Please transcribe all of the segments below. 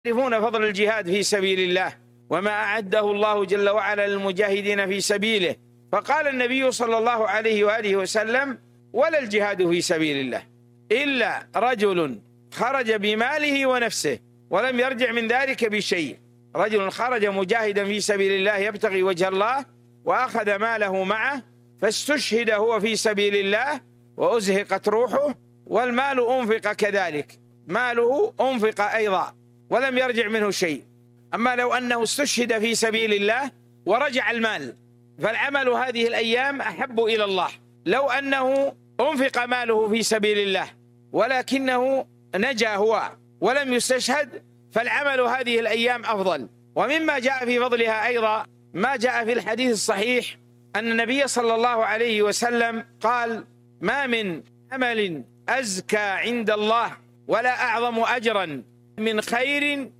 يعرفون فضل الجهاد في سبيل الله وما أعده الله جل وعلا للمجاهدين في سبيله، فقال النبي صلى الله عليه وآله وسلم: ولا الجهاد في سبيل الله إلا رجل خرج بماله ونفسه ولم يرجع من ذلك بشيء. رجل خرج مجاهدا في سبيل الله يبتغي وجه الله وأخذ ماله معه فاستشهد هو في سبيل الله وأزهقت روحه، والمال أنفق كذلك، ماله أنفق أيضا ولم يرجع منه شيء. أما لو أنه استشهد في سبيل الله ورجع المال فالعمل هذه الأيام أحب إلى الله. لو أنه أنفق ماله في سبيل الله ولكنه نجا هو ولم يستشهد فالعمل هذه الأيام أفضل. ومما جاء في فضلها أيضا ما جاء في الحديث الصحيح أن النبي صلى الله عليه وسلم قال: ما من عمل أزكى عند الله ولا أعظم أجرا من خير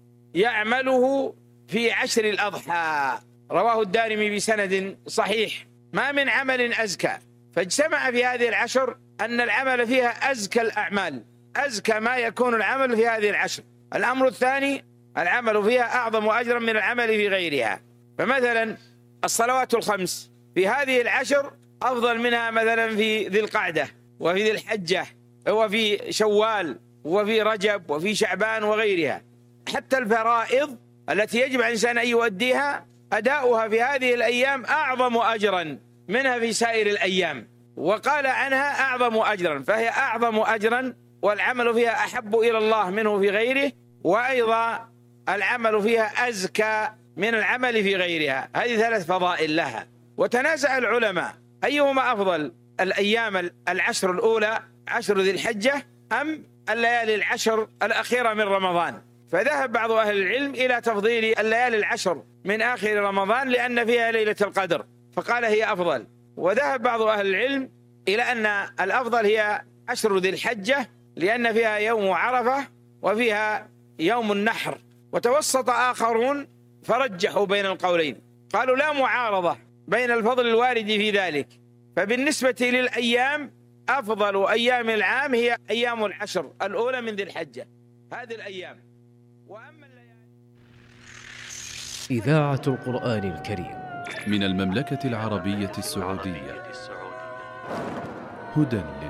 يعمله في عشر الأضحى. رواه الدارمي بسند صحيح. ما من عمل أزكى، فاجتمع في هذه العشر أن العمل فيها أزكى الأعمال، أزكى ما يكون العمل في هذه العشر. الأمر الثاني: العمل فيها أعظم أجرا من العمل في غيرها. فمثلا الصلوات الخمس في هذه العشر أفضل منها مثلا في ذي القعدة وفي ذي الحجة وفي شوال وفي رجب وفي شعبان وغيرها. حتى الفرائض التي يجب على الإنسان أن يؤديها أداؤها في هذه الأيام أعظم أجرا منها في سائر الأيام، وقال عنها أعظم أجرا، فهي أعظم أجرا والعمل فيها أحب إلى الله منه في غيره، وأيضا العمل فيها أزكى من العمل في غيرها. هذه ثلاث فضائل لها. وتنازع العلماء أيهما أفضل، الأيام العشر الأولى عشر ذي الحجة أم الليالي العشر الأخيرة من رمضان؟ فذهب بعض أهل العلم إلى تفضيل الليالي العشر من آخر رمضان لأن فيها ليلة القدر فقال هي أفضل. وذهب بعض أهل العلم إلى أن الأفضل هي عشر ذي الحجة لأن فيها يوم عرفة وفيها يوم النحر. وتوسط آخرون فرجحوا بين القولين، قالوا لا معارضة بين الفضل الوارد في ذلك، فبالنسبة للأيام أفضل أيام العام هي أيام العشر الأولى من ذي الحجة، هذه الأيام. وأما إذاعة القرآن الكريم من المملكة العربية السعودية. هدى